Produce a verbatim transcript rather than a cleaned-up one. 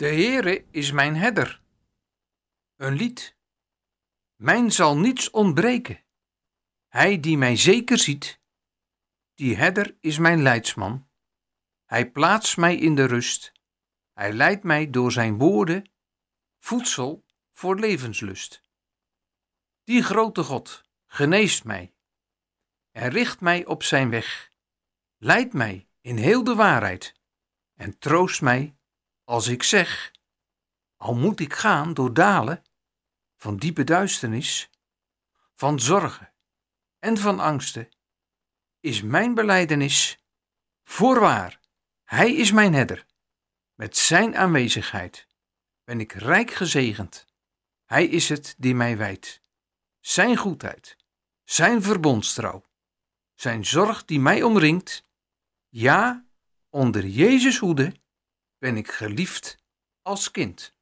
De Heere is mijn herder. Een lied. Mijn zal niets ontbreken. Hij die mij zeker ziet, die herder is mijn leidsman. Hij plaatst mij in de rust. Hij leidt mij door zijn woorden, voedsel voor levenslust. Die grote God geneest mij en richt mij op zijn weg, leidt mij in heel de waarheid en troost mij als ik zeg, al moet ik gaan door dalen van diepe duisternis, van zorgen en van angsten, is mijn belijdenis voorwaar, hij is mijn herder. Met zijn aanwezigheid ben ik rijk gezegend. Hij is het die mij wijdt. Zijn goedheid, zijn verbondstrouw, zijn zorg die mij omringt. Ja, onder Jezus' hoede ben ik geliefd als kind.